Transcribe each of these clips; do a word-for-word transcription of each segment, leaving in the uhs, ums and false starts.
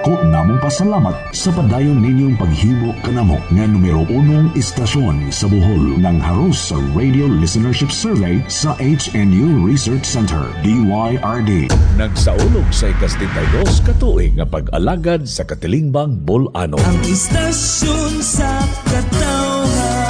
Dako namong pasalamat sa padayon ninyong paghimo kanamo nga numero unong istasyon sa Bohol ng haros sa Radio Listenership Survey sa H N U Research Center, D Y R D. Nagsaulog sa ikastintaydos katuig nga pag-alagad sa Katilingbang, Bolano. Ang istasyon sa katawhan.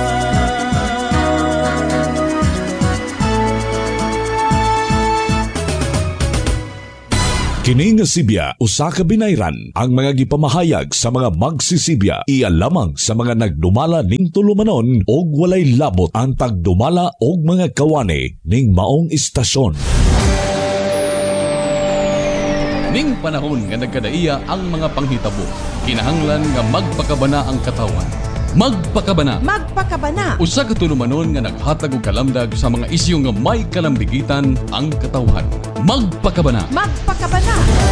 Kini nga Sibya, usa ka binayran ang mga gipamahayag sa mga magsisibya. Iya lamang sa mga nagdumala ning tulumanon og walay labot ang tagdumala og mga kawani ning maong istasyon. Ning panahon nga nagkadaiya ang mga panghitabo, kinahanglan nga magpakabana ang katawan. Magpakabana. Magpakabana. Usa ka tulumanon nga naghatag og kalamdag sa mga isyu nga may kalambigitan ang katawhan. Magpakabana. Magpakabana.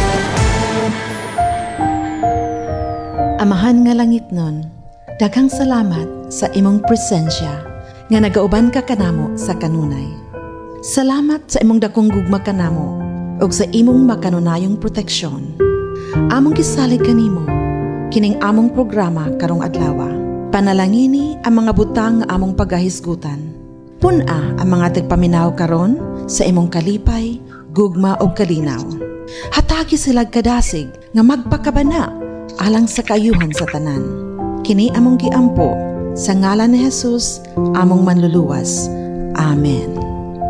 Amahan nga langit nun, daghang salamat sa imong presensya nga nagauban ka kanamo sa kanunay. Salamat sa imong dakong gugma kanamo ug sa imong makanunayong proteksyon. Among gisalig kanimo kining among programa karong adlaw. Panalangini ang mga butang nga among pagahisgutan. Puna ang mga tigpaminaw karon sa imong kalipay, gugma o kalinaw. Hatagi sila kadasig nga magpakabana alang sa kayuhan sa tanan. Kini among giampo sa ngalan ni Jesus, among manluluwas. Amen.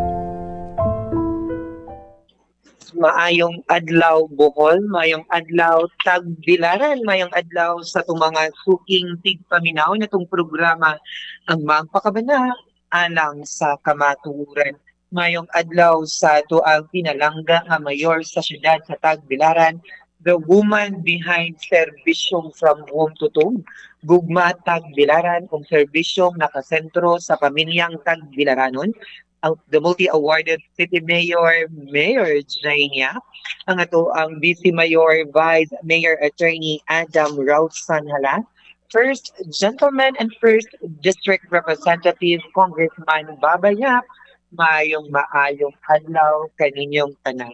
Maayong adlaw Bohol, maayong adlaw Tagbilaran, maayong adlaw sa itong mga suking tigpaminaw na itong programa ang magpakabana alang sa kamaturan. Maayong adlaw sa ito ang pinalangga nga mayor sa syudad sa Tagbilaran, the woman behind serbisyong from home to home. Gugma Tagbilaran, kung serbisyong nakasentro sa pamilyang Tagbilaranon. The multi-awarded City Mayor, Mayor Jainia, ang ato ang Vice Mayor, Vice Mayor Attorney Adam Rausan Hala, First Gentleman and First District Representative Congressman Babayap, mayong maayong adlaw kaninyong tanan.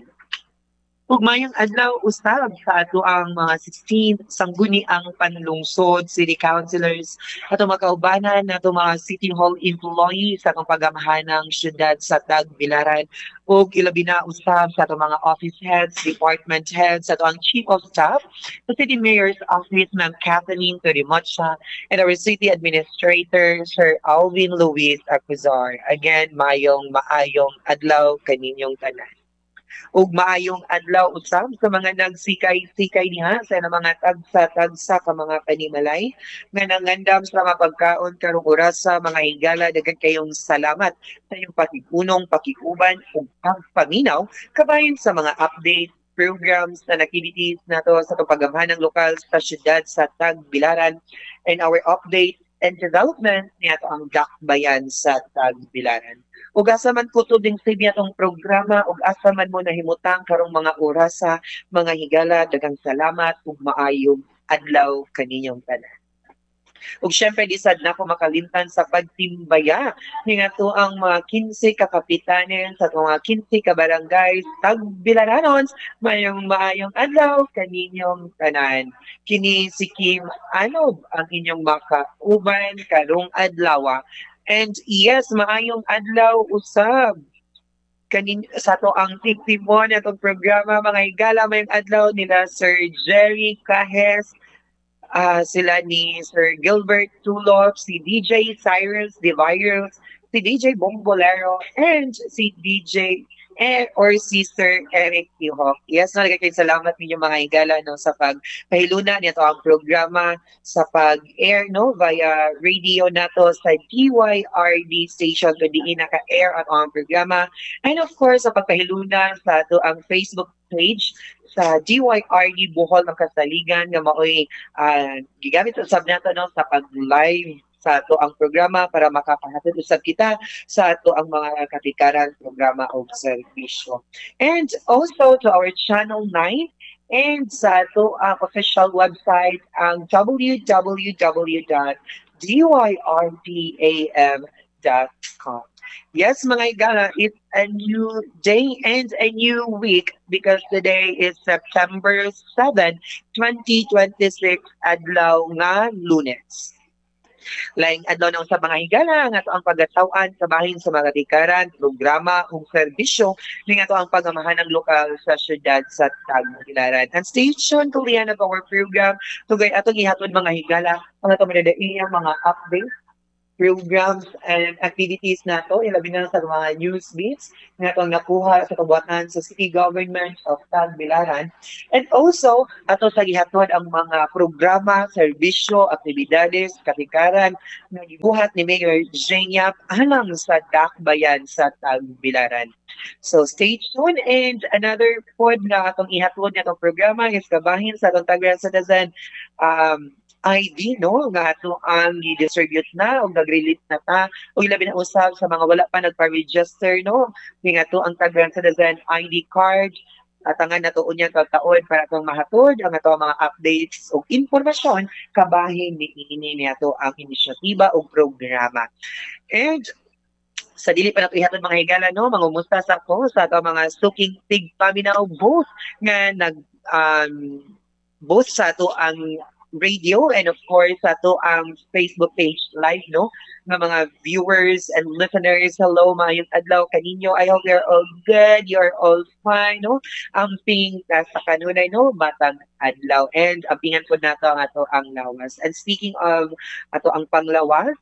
Ug mayong adlaw usab sa ato ang mga sixteenth sangguniang panlungsod city councilors ato makaubanan nato mga City Hall employees sa atong pagamahanang syudad sa Tagbilaran ug ilabi na usab sa ato mga office heads, department heads, ato ang chief of staff, the City Mayor's Office, Ma'am Kathleen Torimocha, and our City Administrator, Sir Alvin Luis Acuzar. Again, mayong maayong adlaw kaninyong tanan. Ug maayong adlaw usab sa mga nagsikay-sikay niha sa mga tagsa-tagsa ka mga panimalay nga nangandam sa mga pagkaon karong oras sa mga higala. Daghang kayong salamat sa iyong pakikunong, pakikuban ug pagpaminaw kabahin sa mga update programs and activities nato sa pagamahanang lokal sa syudad sa Tagbilaran and our update and development niyato ang dakbayan sa Tagbilaran. Ug asa man ko ding sibya tong programa ug asa man mo nahimutang karong mga oras sa mga higala, daghang salamat ug maayong adlaw kaninyong tanan. Ug syempre di sad nako makalimtan sa pagtimbaya ning ato ang mga kinse ka kapitanes sa mga kinse ka barangay Tagbilaranon, mayong maayong adlaw kaninyong tanan. Kini si Kim Anob ang inyong makauban karong adlaw. And yes, maayong adlaw usab kanin sa to ang tiptimon atong programa mga higala mayong adlaw nila Sir Jerry Cahes, uh, sila ni Sir Gilbert Tulop, si D J Cyrus De Virus, si D J Bombolero, and si D J eh, or si Sir Eric Tihok. Yes, no, nagkakaroon salamat ninyo mga higala no, sa pagpahiluna nito ang programa sa pag-air no, via radio nato sa D Y R D station to diin naka-air at ang programa. And of course, sa pagpahiluna sa to ang Facebook page sa D Y R D Bohol ng Kasaligan nga maoy uh, gigamit usab nato no, sa pag-live sa ato ang programa para makapahatid usab kita sa ato ang mga katikaran programa o serbisyo. And also to our Channel nine and sa ato ang official website ang w w w dot d y r d a m dot com. Yes, mga igala, it's a new day and a new week because today is September seventh, twenty twenty-six, adlaw nga Lunes. Laing adlaw na sa mga higala nga to ang pagatawan sa bahin sa mga tikaran, programa ug serbisyo ni nga to ang pagamahan ng lokal sa syudad sa Tagbilaran. And stay tuned to the end of our program. Tugay atong ihatod mga higala ang ato madadaiyang mga updates, programs and activities nato ilabi na sa mga news beats nga itong nakuha sa kabuhatan sa City Government of Tagbilaran, and also ato sa gihatod ang mga programa, serbisyo, aktibidades, katikaran nga gibuhat ni Mayor Zenia alang sa dakbayan sa Tagbilaran. So stay tuned, and another pod na atong ihatod na itong programa is kabahin sa atong Tagbilaran Citizen um, I D, no, nga ato ang i-distribute na o nag-release na ta o ilabi na usab sa mga wala pa nagpa-register, no, nga ato ang Tagbilaran Citizen I D card at ang nga nato unya taon para atong mahatod ang ato mga updates o informasyon kabahin ni ini niyato ang inisyatiba o programa. And sa dili pa nato ihatod mga higala, no, mangumusta sa ko sa ato mga suking tigpaminaw both nga nag um, both sa ato ang radio and of course ato ang Facebook page live, no, ng mga viewers and listeners. Hello, mayong adlaw kaninyo. I hope you're all good, you're all fine, no. Ang ping sa kanunay, no, matang adlaw, and ang pingan po nato ang ato ang lawas. And speaking of ato ang panglawas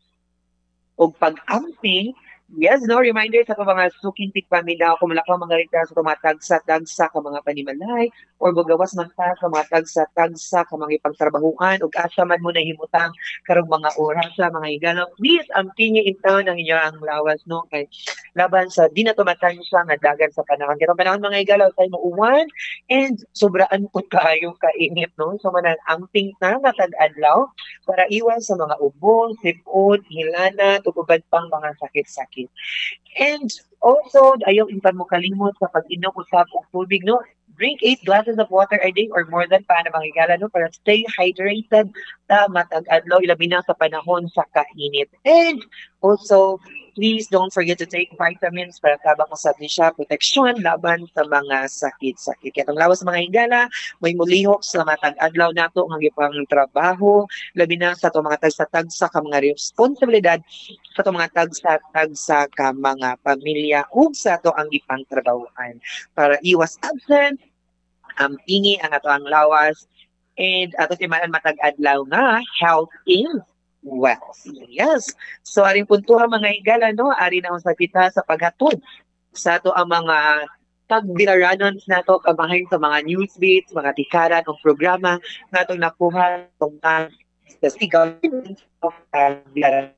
o pag-amping, yes, no, reminder sa mga suking tigpaminaw kung wala ka mga rita sa tumatag sa tagsa ka mga panimalay or bugawas man sa mga tagsa-tagsa ka mga ipagtrabahuan o asa man mo na himutang karong mga oras sa mga higala. Please, ang tingi intaw ng inyo ang lawas, no, kay laban sa di na tumatag siya nga dagan sa panahon. Kaya panahon mga higala, tayo mauwan and sobraan po kayo kainit, no. So manang amping na natag-adlaw para iwas sa mga ubo, sipon, hilana, tuguban pang mga sakit-sakit. And also, ayaw intan mo kalimot sa pag-inom usab og tubig, no. Drink eight glasses of water a day or more than pa na mga higala, no, para stay hydrated ta matag adlaw ilabi na sa panahon sa kainit. And also, please don't forget to take vitamins para tabang usab ni siya proteksyon laban sa mga sakit-sakit. Kaya itong lawas mga higala, may mulihok sa matag adlaw nato ang ipang trabaho, labi na sa itong mga tagsa-tagsa ka mga responsibilidad, sa itong mga tagsa-tagsa ka mga pamilya ug sa ito ang ipang trabahoan para iwas absent, ang um, pingi ang ato ang lawas, and ato timanan matag adlaw nga health is wealth. Yes. So aring puntuha mga higala, no, ari na sa kita sa paghatod sa ato ang mga Tagbilaranon nato kabahin sa mga news beats, mga tikaran o programa natong nakuha tungkol sa City Government of Tagbilaran.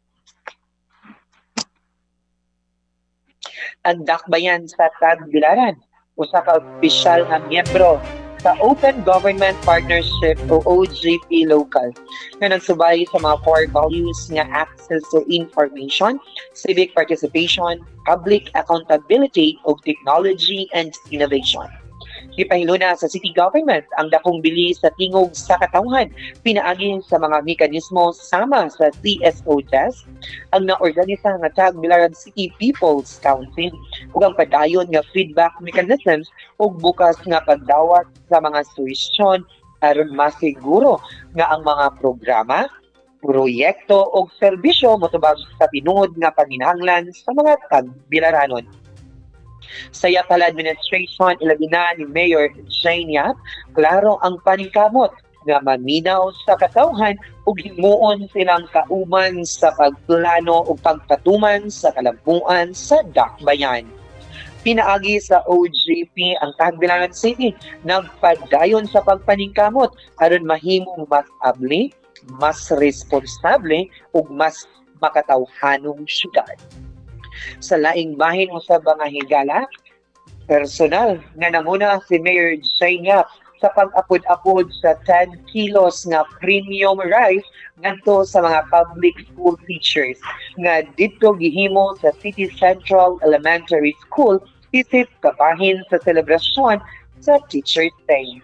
Ang dakbayan sa Tagbilaran, usa ka opisyal nga miyembro sa Open Government Partnership o O G P Local na nagsubay sa mga core values nga access to information, civic participation, public accountability ug technology and innovation. Gipahiluna sa City Government ang dakong bilis sa tingog sa katawhan pinaagi sa mga mekanismo sama sa C S O desk, ang naorganisa nga Tagbilaran City People's Council ug ang padayon nga feedback mechanisms ug bukas nga pagdawat sa mga suwisyon aron masiguro nga ang mga programa, proyekto ug serbisyo motubag sa tinuod nga panginahanglan sa mga Tagbilaranon. Sa Yapala Administration, ilabi na ni Mayor Zenia, klaro ang paningkamot nga maminaw sa katawhan ug himuon silang kauman sa pagplano ug pagpatuman sa kalampuan sa dakbayan. Pinaagi sa O G P ang Tagbilaran City, nagpadayon sa pagpaningkamot aron mahimong mas abli, mas responsable ug mas makatawhanong syudad. Sa laing bahin o sa mga higala, personal nga nanguna si Mayor Zenia sa pag-apod-apod sa ten kilos nga premium rice ngadto sa mga public school teachers nga dito gihimo sa City Central Elementary School isip kabahin sa selebrasyon sa Teacher's Day.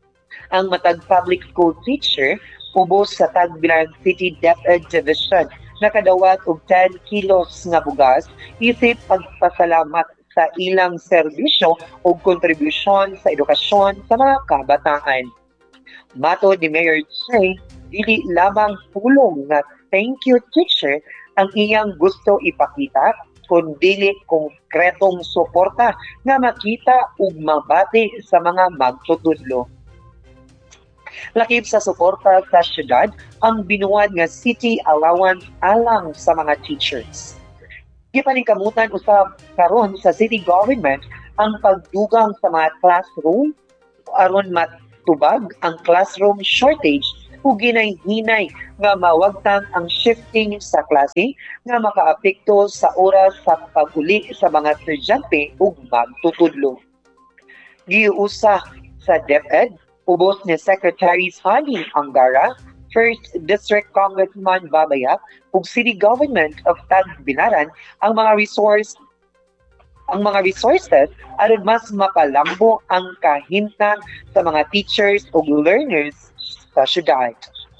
Ang matag public school teacher ubos sa Tagbilaran City DepEd Division nakadawat og ten kilos nga bugas isip pagpasalamat sa ilang serbisyo o kontribusyon sa edukasyon sa mga kabataan. Matod ni Mayor Che, dili lamang pulong nga thank you teacher ang iyang gusto ipakita, kundi konkretong suporta nga makita ug mabati sa mga magtutudlo. Lakip sa suporta sa syudad ang binuwad nga city allowance alang sa mga teachers. Gipaningkamutan usab karon sa city government ang pagdugang sa mga classroom aron matubag ang classroom shortage ug ginay-hinay nga mawagtang ang shifting sa klase nga makaapekto sa oras sa pag-uli sa mga estudyante ug magtutudlo. Giusa sa DepEd ubos ni Secretary Sonny Angara, First District Congressman Babayak ug City Government of Tagbilaran ang mga resource ang mga resources aron mas mapalambo ang kahimtang sa mga teachers ug learners sa syudad.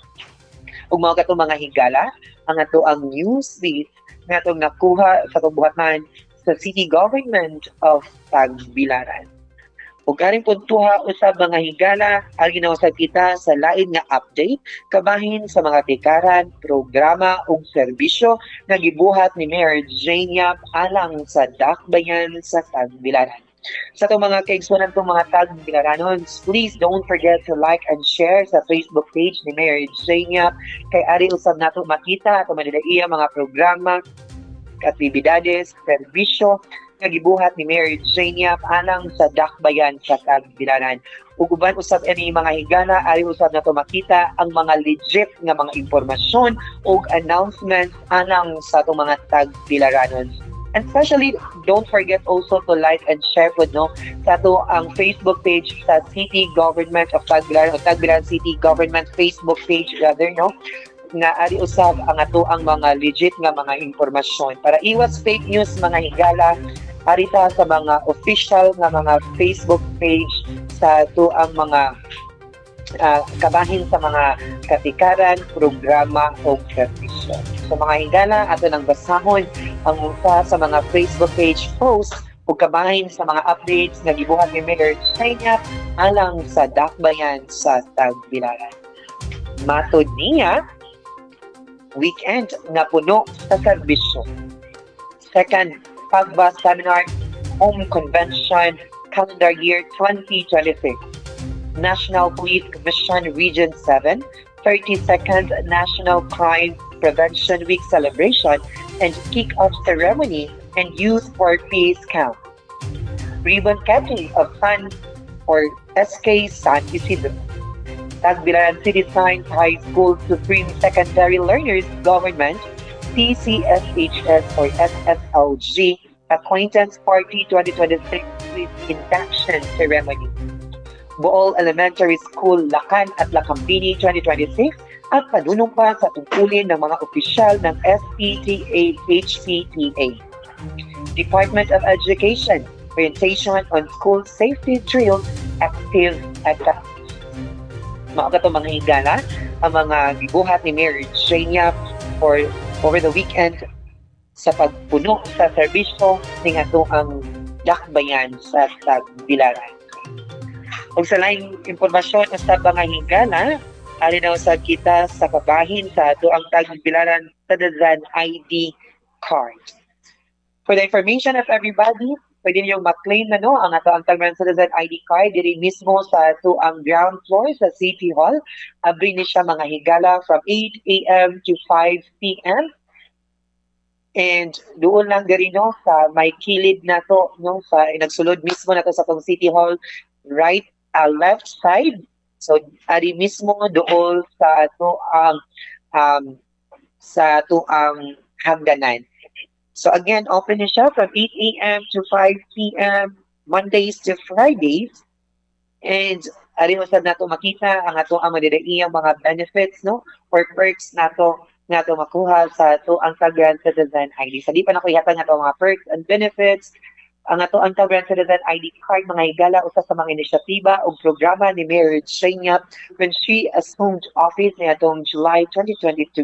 Ug mga katong mga higala ang ato ang news feed nga atong nakuha sa kabuhatan sa City Government of Tagbilaran. Ug karing puntuha usab mga higala ang ginausab kita sa lain nga update kabahin sa mga tikaran, programa ug serbisyo nga gibuhat ni Mayor Jane Yap alang sa dakbayan sa Tagbilaran. Sa itong mga kaigsunan itong mga Tagbilaranons, please don't forget to like and share sa Facebook page ni Mayor Jane Yap kay ari usab nato makita ato manilaiya mga programa, aktibidades, serbisyo nga gibuhat ni Mayor Jane Yap alang sa dakbayan sa Tagbilaran. Ug uban usab ani mga higala ari usab nato makita ang mga legit nga mga impormasyon ug announcements alang sa atong mga Tagbilaranons. And especially, don't forget also to like and share po no sa ato ang Facebook page sa City Government of Tagbilaran o Tagbilaran City Government Facebook page rather no nga ari usab ang ato ang mga legit nga mga impormasyon para iwas fake news mga higala arita sa mga official nga mga Facebook page sa ato ang mga uh, kabahin sa mga katikaran, programa o serbisyo. So mga higala ato nang basahon ang usa sa mga Facebook page post ug kabahin sa mga updates nga gibuhat ni Mayor Jane alang sa dakbayan sa Tagbilaran. Matod niya weekend nga puno sa serbisyo. Second, Pagba Seminar Home Convention Calendar Year twenty twenty-six. National Police Commission Region seven, thirty-second National Crime Prevention Week Celebration and Kick-Off Ceremony and Youth for Peace Camp. Ribbon cutting of San or S K San Isidro. Tagbilaran City Science High School Supreme Secondary Learners Government T C S H S or S S L G Acquaintance Party twenty twenty-six with Induction Ceremony. Bool Elementary School Lacan at Lacambini twenty twenty-six at padunong pa sa tungkulin ng mga opisyal ng S P T A H C T A. Department of Education Orientation on School Safety Drills Active Attack. Mga katong mga higala ang mga gibuhat ni Mayor Jane Yap for over the weekend sa pagpuno sa serbisyo ning ato ang dakbayan sa Tagbilaran. Ug sa laing impormasyon sa mga higala, ali na usab kita sa kabahin sa ato ang Tagbilaran Citizen I D card. For the information of everybody, pwede niyong mag-claim na no ang ato ang Tagbilaran Citizen I D card diri mismo sa ato ang ground floor sa City Hall. Abri ni siya mga higala from eight a.m. to five p.m. And doon lang diri no sa may kilid na to no sa nagsulod mismo na to sa tong City Hall right uh, left side. So ari mismo dool sa ato ang um, sa ato ang hagdanan. So again, open na siya from eight a.m. to five p.m. Mondays to Fridays. And ari usab nato makita ang ato ang madidaiang mga benefits no or perks nato nato makuha sa ato ang Tagbilaran Citizen I D. Sa di pa nakuyatan nga ato mga perks and benefits, ang ato ang Tagbilaran Citizen I D card mga higala usa sa mga inisyatiba o programa ni Mayor Jane Yap when she assumed office ni atong July twenty twenty-two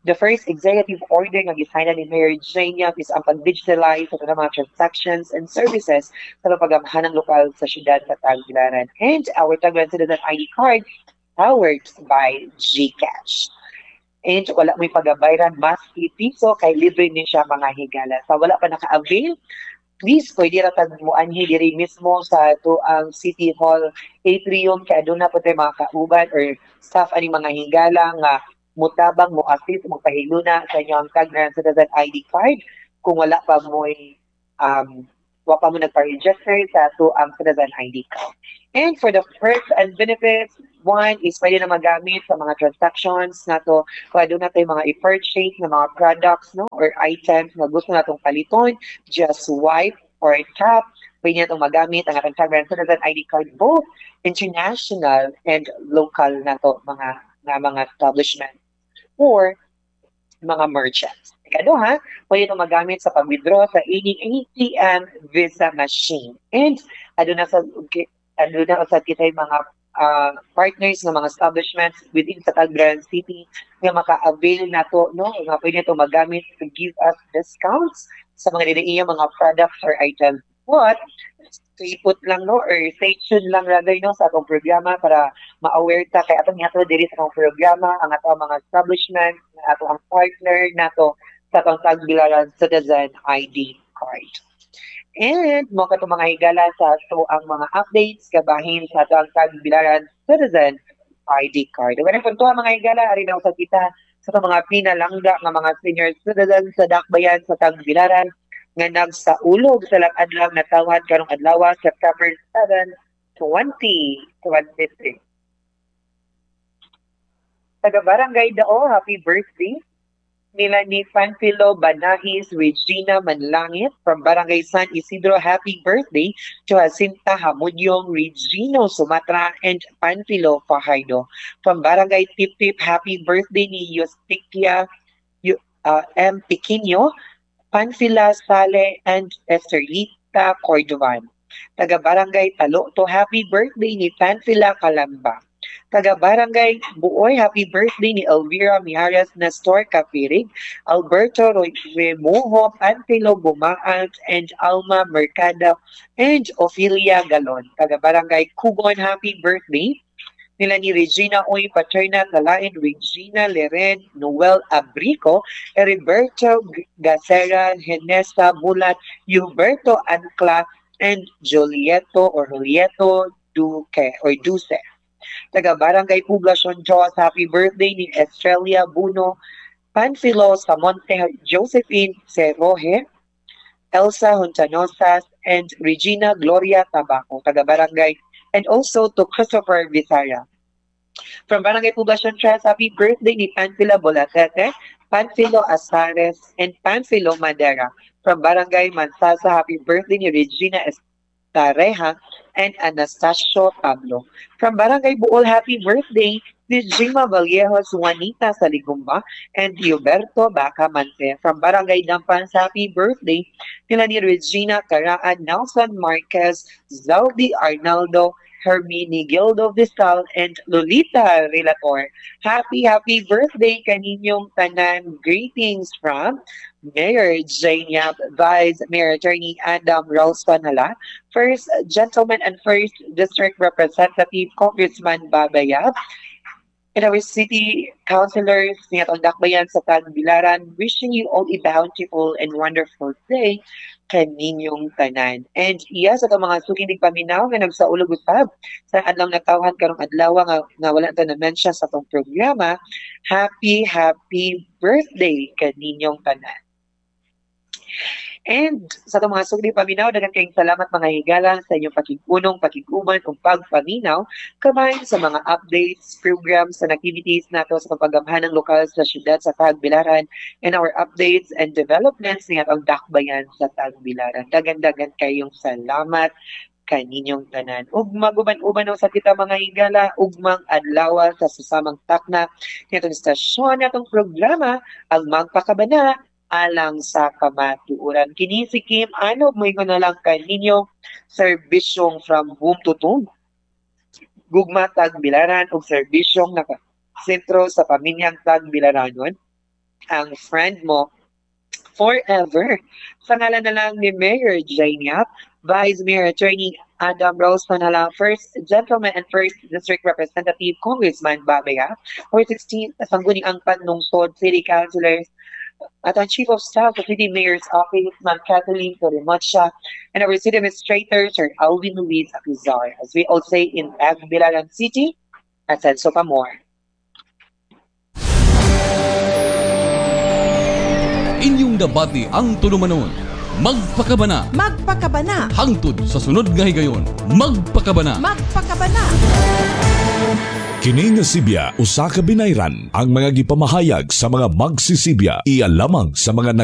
The first executive order nga gisignan ni Mayor Jane Yap is ang pag-digitalize sa tanang mga transactions and services sa pagamhanang lokal sa syudad sa Tagbilaran. And our Tagbilaran Citizen I D card powered by GCash. And wala may pagabayran maski piso kay libre ni siya mga higala. Sa wala pa naka-avail, please pwede ra tag mo anhi diri mismo sa to ang City Hall atrium kay aduna po tay mga kauban or staff ani mga higala nga mutabang mo assist mo pahiluna sa inyong Tagbilaran Citizen I D card kung wala pa mo um wa pa mo nagpa-register sa to ang Citizen I D card. And for the perks and benefits, one is pwede na magamit sa mga transactions nato kung aduna tay mga i-purchase na mga products no or items na gusto natong paliton, just swipe or tap. Pwede natong magamit ang atong Tagbilaran Citizen I D card both international and local nato mga na mga establishment or mga merchants. Ikado ha, pwede itong magamit sa pag-withdraw sa any A T M Visa machine. And aduna sa okay, aduna sa kitay mga uh, partners ng mga establishments within sa Tagbilaran City nga maka-avail nato no nga pwede itong magamit to give us discounts sa mga diniiyang mga products or items. What? Stay put lang no or stay tuned lang rather no sa atong programa para ma-aware ta kay atong yato diri sa atong programa ang atong mga establishment nga atong ang partner nato sa atong Tagbilaran Citizen I D card. And mo kato mga higala sa so ang mga updates kabahin sa atong Tagbilaran Citizen I D card. Wala po mga higala ari na sa kita sa mga pinalangga nga mga senior citizens sa dakbayan sa Tagbilaran nga nagsaulog sa lag-adlaw na tawhad karong adlaw September seventh, twenty twenty-three. Taga Barangay Dao, happy birthday nila ni Panfilo Banahis Regina Manlangit from Barangay San Isidro. Happy birthday to Jacinta Hamudyong Regino Sumatra and Panfilo Fajardo. From Barangay Tip-Tip, happy birthday ni Yusticia uh, M. Piquino, Panfila Sale and Esterlita Cordovan. Taga Barangay Talo to happy birthday ni Panfila Calamba. Taga Barangay Buoy, happy birthday ni Elvira Mijares Nestor Capirig, Alberto Remojo, Panfilo Bumaant, and Alma Mercado, and Ophelia Galon. Taga Barangay Kugon, happy birthday nila ni Regina Oy Paterna Talain, Regina Leren, Noel Abrico, Heriberto Gacera, Henesa Mulat, Huberto Ancla, and Julieto or Julieto Duque or Duce. Taga Barangay Poblacion Diyos, happy birthday ni Estrella Buno, Panfilo Samonte, Josephine Cerroje, Elsa Hontanosas, and Regina Gloria Tabaco. Taga Barangay, and also to Christopher Visaya. From Barangay Poblacion Tres, happy birthday ni Panfilo Bolatete, Panfilo Asares, and Panfilo Madera. From Barangay Mansasa, happy birthday ni Regina Estareja and Anastasio Pablo. From Barangay Buol, happy birthday ni Jima Vallejos Juanita Saligumba and Huberto Bacamante. From Barangay Dampans, happy birthday nila ni Regina Caraan, Nelson Marquez, Zaldi Arnaldo, Hermini Gildo Vistal, and Lolita Relator. Happy, happy birthday kaninyong tanan. Greetings from Mayor Jane Yap, Vice Mayor Attorney Adam Ralston Hala, First Gentleman and First District Representative Congressman Baba Yap, and our city councilors ng atong dakbayan sa Tagbilaran, wishing you all a bountiful and wonderful day kaninyong tanan. And iya sa itong mga suking paminaw nga nagsaulog usab sa adlaw natawhan karong adlaw nga, nga wala ta na mention sa itong programa, happy, happy birthday kaninyong tanan. And sa itong mga sugli paminaw, daghang kayong salamat mga higala sa inyong pakigunong, pakiguman ug pagpaminaw kamay sa mga updates, programs, and activities nato sa pagpagamhan ng lokal sa syudad sa Tagbilaran and our updates and developments ng atong dakbayan sa Tagbilaran. Dagan-dagan kayong salamat kaninyong tanan. Ug maguban-uban sa kita mga higala, ugmang adlaw sa susamang takna nitong istasyon natong programa ang Magpakabana alang sa kamatuoran. Kini si Kim, ano mo na lang kaninyo serbisyong from home to tomb. Gugma Tagbilaran o serbisyong naka sentro sa pamilyang Tagbilaranon. ang friend mo forever. Sa ngalan na lang ni Mayor Jane Yap, Vice Mayor Attorney Adam Rose Panala, First Gentleman and First District Representative Congressman Babe Yap, for sixteenth Sangguniang Angpan Lungsod City Councilors, at ang Chief of Staff of City Mayor's Office, Ma'am Kathleen Torremocha, and our City Administrator, Sir Alvin Luis Apizar, as we all say in Tagbilaran City, Ascenso Pamor. Inyong debate ang tulumanon. Magpakabana. Magpakabana. Hangtod sa sunod nga higayon. Magpakabana. Magpakabana. Kini nga Sibya usa ka binayran ang mga gipamahayag sa mga magsisibya iya lamang sa mga